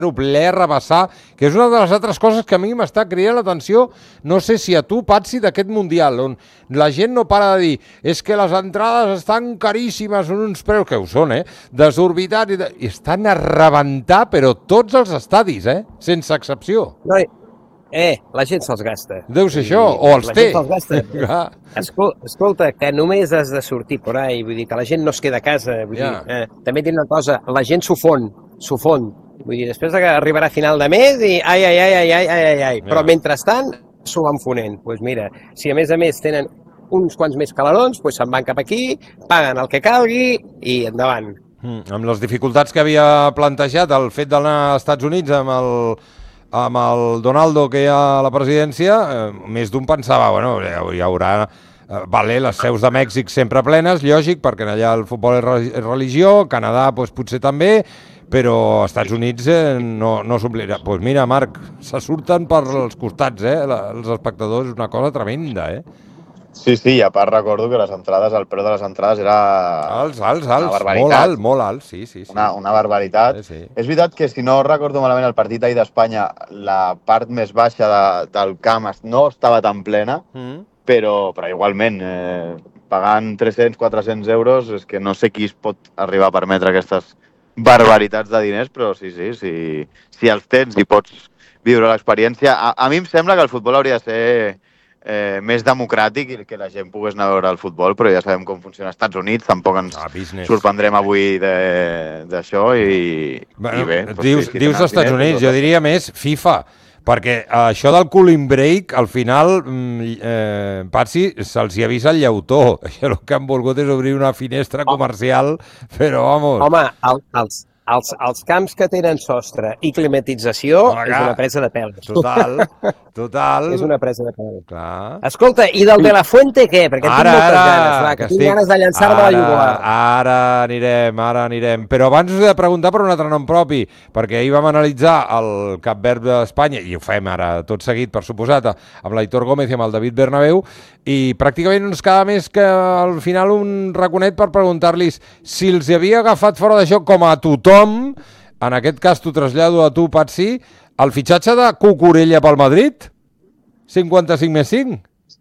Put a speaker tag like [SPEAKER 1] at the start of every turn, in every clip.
[SPEAKER 1] ple, rebassar, que és una de les altres coses que a mi m'està cridant l'atenció, no sé si a tu, Patsi, d'aquest Mundial, on la gent no para de dir és que les entrades estan caríssimes, són uns preus, que ho són, desorbitats, i estan a rebentar, però tots els estadis, sense excepció.
[SPEAKER 2] No, la gent se'ls gasta.
[SPEAKER 1] Deu ser això, o els té.
[SPEAKER 2] La gent se'ls gasta. Escolta, que només has de sortir por ahí, vull dir, que la gent no es queda a casa. Vull dir, també diré una cosa, la gent s'ho fon. Vull dir, després que arribarà a final de mes i ai. Però mentrestant s'ho van fonent. Doncs mira, si a més tenen uns quants més calarons, doncs se'n van cap aquí, paguen el que calgui i endavant.
[SPEAKER 1] Amb les dificultats que havia plantejat el fet d'anar als Estats Units amb el Donaldo que hi ha a la presidència, més d'un pensava, bueno, hi haurà... Vale, les seus de Mèxic sempre plenes, lògic, perquè allà el futbol és religió, Canadà doncs, potser també, però als Estats Units no s'omplirà. Doncs mira, Marc, se surten per els costats, els espectadors, és una cosa tremenda,
[SPEAKER 3] Sí, i a part recordo que el preu de les entrades era una barbaritat.
[SPEAKER 1] Molt alt, sí.
[SPEAKER 3] Una barbaritat. Sí. És veritat que, si no recordo malament, el partit ahir d'Espanya, la part més baixa del camp no estava tan plena, però igualment, pagant 300-400 euros, és que no sé qui es pot arribar a permetre aquestes barbaritats de diners, però sí, si els tens i pots viure l'experiència. A mi em sembla que el futbol hauria de ser més democràtic i que la gent pogués anar a veure el futbol, però ja sabem com funciona als Estats Units, tampoc ens sorprendrem avui d'això i bé.
[SPEAKER 1] Dius als Estats Units, jo diria més FIFA, perquè això del cooling break, al final, Patsi, se'ls hi avisa el llautó. El que han volgut és obrir una finestra comercial, però vamos...
[SPEAKER 2] Home, els camps que tenen sostre i climatització és una presa de pèl.
[SPEAKER 1] Total.
[SPEAKER 2] És una presa de pèl.
[SPEAKER 1] Clar.
[SPEAKER 2] Escolta, i del De La Fuente què? Perquè tinc moltes ganes, que tinc ganes de llançar-me la jugular.
[SPEAKER 1] Ara anirem. Però abans us he de preguntar per un altre nom propi, perquè ahir vam analitzar el Cap Verd d'Espanya, i ho fem ara tot seguit, per suposat, amb l'Aitor Gómez i amb el David Bernabéu, i pràcticament no ens queda més que al final un raconet per preguntar-los si els havia agafat fora d'això, com a tothom, en aquest cas t'ho trasllado a tu, Patsi, el fitxatge de Cucurella pel Madrid? 55+5?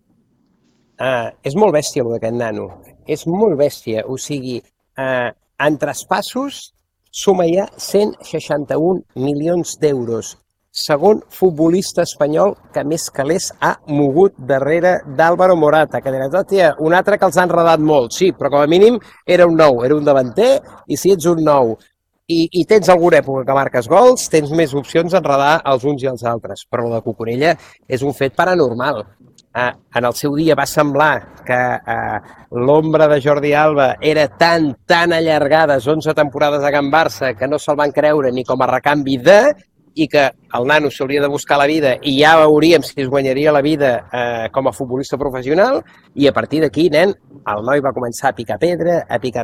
[SPEAKER 2] És molt bèstia, el d'aquest nano. És molt bèstia. O sigui, en traspassos suma ja 161 milions d'euros. Segon futbolista espanyol que més calés ha mogut darrere d'Álvaro Morata, que un altre que els ha enredat molt, sí, però com a mínim era un nou, era un davanter, i si ets un nou i tens alguna època que marques gols, tens més opcions d'enredar els uns i els altres. Però el de Cucurella és un fet paranormal. En el seu dia va semblar que l'ombra de Jordi Alba era tan allargada, 11 temporades a Can Barça, que no se'l van creure ni com a recanvi i que el nano s'hauria de buscar la vida i ja veuríem si es guanyaria la vida com a futbolista professional, i a partir d'aquí, nen, el noi va començar a picar pedra,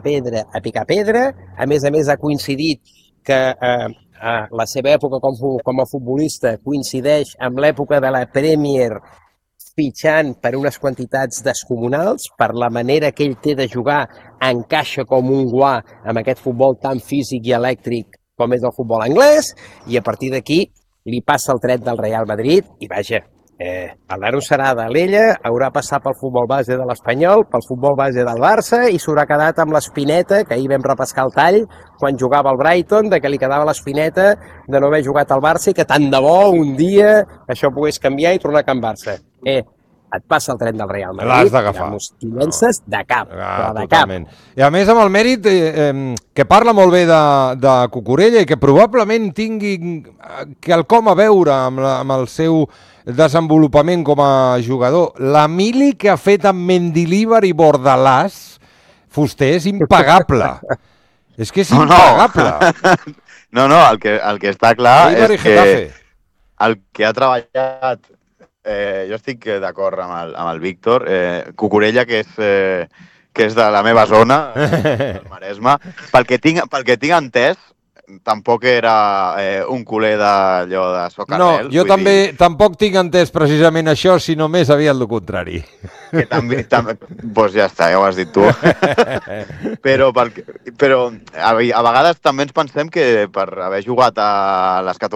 [SPEAKER 2] a més ha coincidit que la seva època com a futbolista coincideix amb l'època de la Premier, fitxant per unes quantitats descomunals, per la manera que ell té de jugar, encaixa com un guà amb aquest futbol tan físic i elèctric com és el futbol anglès, i a partir d'aquí li passa el tret del Real Madrid i vaja, el nano serà de l'Ella, haurà passat pel futbol base de l'Espanyol, pel futbol base del Barça i s'haurà quedat amb l'espineta, que ahir vam repescar el tall, quan jugava al Brighton, de que li quedava l'espineta de no haver jugat al Barça i que tant de bo un dia això pogués canviar i tornar a Can Barça. Et passa el tren del Real Madrid,
[SPEAKER 1] l'has d'agafar.
[SPEAKER 2] I llences de cap, però de cap.
[SPEAKER 1] I a més amb el mèrit que parla molt bé de Cucurella i que probablement tingui quelcom a veure amb el seu desenvolupament com a jugador. La mili que ha fet amb Mendilibar i Bordalàs, Fuster, és impagable. És que és impagable.
[SPEAKER 3] No, el que està clar és que el que ha treballat... jo estic d'acord amb el Víctor. Cucurella, que és de la meva zona, el Maresme, pel que tinc entès, tampoc era un culer d'allò de socarrel.
[SPEAKER 1] No, jo també tampoc tinc entès precisament això, sinó més aviat el contrari.
[SPEAKER 3] Que també, doncs ja està, ja ho has dit tu. però a vegades també ens pensem que per haver jugat a les